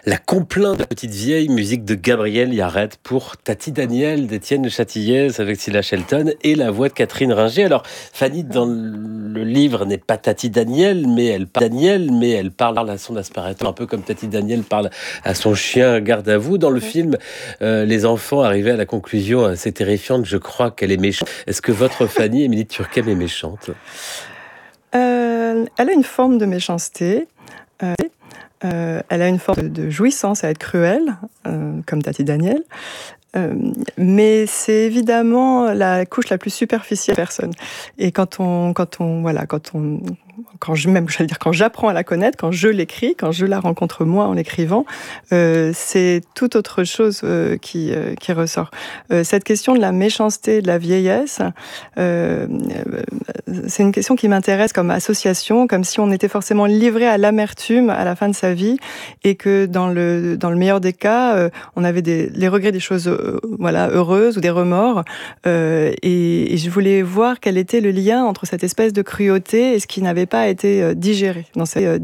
La complainte de la petite vieille, musique de Gabriel Yared pour Tati Daniel d'Étienne Châtillès avec Scylla Shelton et la voix de Catherine Ringer. Alors, Fanny, dans le livre, n'est pas Tati Daniel, mais elle parle à son aspirateur, un peu comme Tati Daniel parle à son chien garde à vous. Dans le film, les enfants arrivaient à la conclusion assez terrifiante, je crois qu'elle est méchante. Est-ce que votre Fanny, Émilie de Turckheim, est méchante ? Elle a une forme de méchanceté. Elle a une forme de jouissance à être cruelle, comme Tati Daniel. Mais c'est évidemment la couche la plus superficielle de la personne. Et quand j'apprends à la connaître, quand je l'écris, quand je la rencontre moi en l'écrivant, c'est tout autre chose qui ressort. Cette question de la méchanceté, de la vieillesse, c'est une question qui m'intéresse comme association, comme si on était forcément livré à l'amertume à la fin de sa vie, et que dans le meilleur des cas, on avait les regrets des choses heureuses ou des remords, et je voulais voir quel était le lien entre cette espèce de cruauté et ce qui n'avait pas été digéré dans cette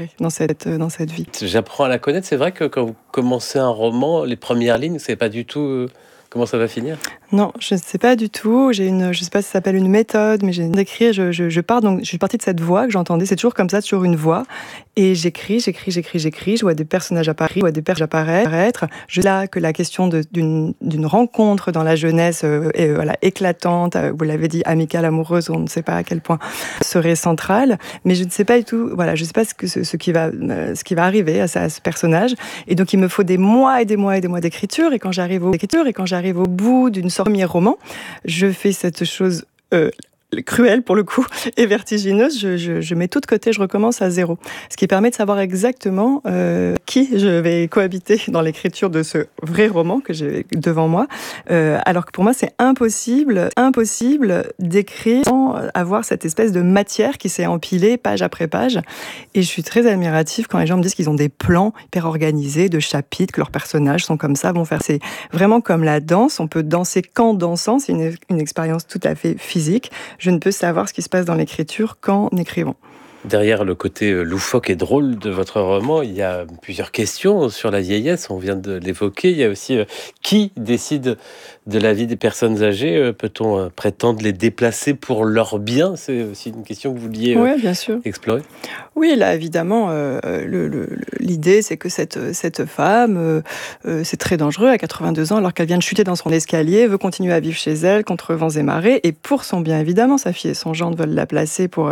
vie. J'apprends à la connaître. C'est vrai que quand vous commencez un roman, les premières lignes, vous ne savez pas du tout comment ça va finir ? Non, je ne sais pas du tout. Je ne sais pas si ça s'appelle une méthode, mais j'ai d'écrire. Je pars, donc je suis partie de cette voix que j'entendais. C'est toujours comme ça, toujours une voix. Et j'écris. Je vois des personnages apparaître. Je sais là que la question d'une rencontre dans la jeunesse est éclatante. Vous l'avez dit, amicale, amoureuse, on ne sait pas à quel point serait centrale. Mais je ne sais pas du tout. Voilà, je ne sais pas ce qui va arriver à ce personnage. Et donc il me faut des mois et des mois d'écriture. Et quand j'arrive au bout d'une sorte de premier roman, je fais cette chose cruelle pour le coup et vertigineuse. Je mets tout de côté, je recommence à zéro. Ce qui permet de savoir exactement qui je vais cohabiter dans l'écriture de ce vrai roman que j'ai devant moi. Alors que pour moi, c'est impossible d'écrire sans avoir cette espèce de matière qui s'est empilée page après page. Et je suis très admirative quand les gens me disent qu'ils ont des plans hyper organisés de chapitres, que leurs personnages sont comme ça, vont faire. C'est vraiment comme la danse. On peut danser qu'en dansant. C'est une expérience tout à fait physique. Je ne peux savoir ce qui se passe dans l'écriture qu'en écrivant. Derrière le côté loufoque et drôle de votre roman, il y a plusieurs questions sur la vieillesse, on vient de l'évoquer. Il y a aussi qui décide de la vie des personnes âgées ? Peut-on prétendre les déplacer pour leur bien ? C'est aussi une question que vous vouliez bien sûr. explorer. Oui, là, évidemment, l'idée, c'est que cette femme, c'est très dangereux, à 82 ans, alors qu'elle vient de chuter dans son escalier, veut continuer à vivre chez elle, contre vents et marées, et pour son bien, évidemment, sa fille et son gendre veulent la placer pour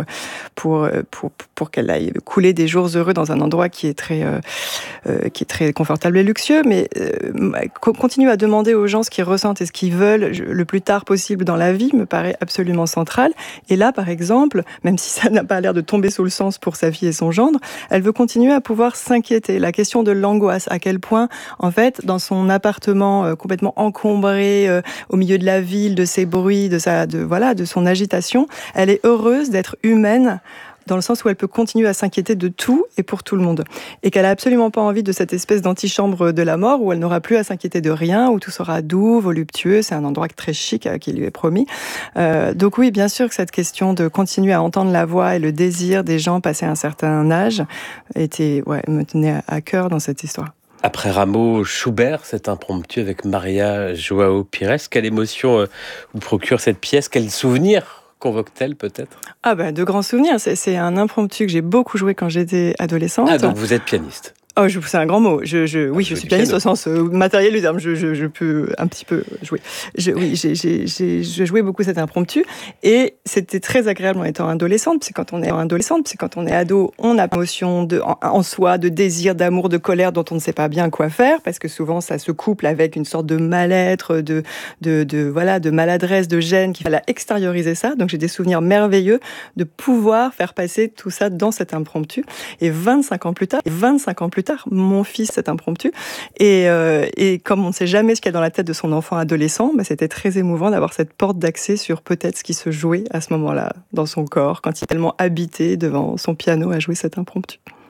qu'elle aille couler des jours heureux dans un endroit qui est très confortable et luxueux, mais continue à demander aux gens ce qu'ils ressentent et ce qu'ils veulent le plus tard possible dans la vie me paraît absolument central. Et là, par exemple, même si ça n'a pas l'air de tomber sous le sens pour sa fille et son gendre, elle veut continuer à pouvoir s'inquiéter. La question de l'angoisse, à quel point, en fait, dans son appartement complètement encombré, au milieu de la ville, de ses bruits, de son agitation, elle est heureuse d'être humaine, dans le sens où elle peut continuer à s'inquiéter de tout et pour tout le monde. Et qu'elle a absolument pas envie de cette espèce d'antichambre de la mort où elle n'aura plus à s'inquiéter de rien, où tout sera doux, voluptueux. C'est un endroit très chic qui lui est promis. Donc oui, bien sûr que cette question de continuer à entendre la voix et le désir des gens passés un certain âge me tenait à cœur dans cette histoire. Après Rameau, Schubert, cet impromptu avec Maria Joao Pires, quelle émotion vous procure cette pièce ? Quel souvenir convoque-t-elle peut-être ? De grands souvenirs. C'est un impromptu que j'ai beaucoup joué quand j'étais adolescente. Ah, donc vous êtes pianiste ? C'est un grand mot. Je suis pianiste au sens matériel du terme. Je peux un petit peu jouer. Je jouais beaucoup cet impromptu et c'était très agréable en étant adolescente. Parce que quand on est ado, on a l'émotion en soi de désir, d'amour, de colère dont on ne sait pas bien quoi faire parce que souvent ça se couple avec une sorte de mal-être, de maladresse, de gêne qui fallait extérioriser ça. Donc j'ai des souvenirs merveilleux de pouvoir faire passer tout ça dans cet impromptu. Et 25 ans plus tard, mon fils, cet impromptu. Et comme on ne sait jamais ce qu'il y a dans la tête de son enfant adolescent, c'était très émouvant d'avoir cette porte d'accès sur peut-être ce qui se jouait à ce moment-là dans son corps, quand il est tellement habité devant son piano à jouer cet impromptu.